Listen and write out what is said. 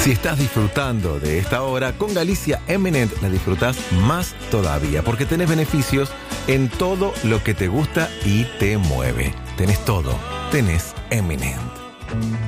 Si estás disfrutando de esta hora, con Galicia Eminent la disfrutás más todavía, porque tenés beneficios en todo lo que te gusta y te mueve. Tenés todo. Tenés Eminent.